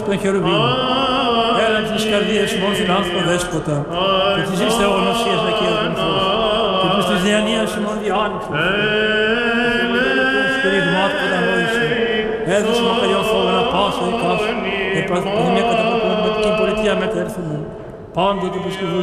των χερουβίμων. Έλα τις καρδίες μόν φιλάνθρωπο δέσποτα, και της εις θεογνωσίας ακέρατον φως, και προς της διανοίας ημών διάνοιξον. Σπυρίγματ κατανόηση, έδωσε μακαριόν φόβανα πάσα η κάσου, και μια καταπληκτική πολιτεία μετέρθουμε, πάντοτε που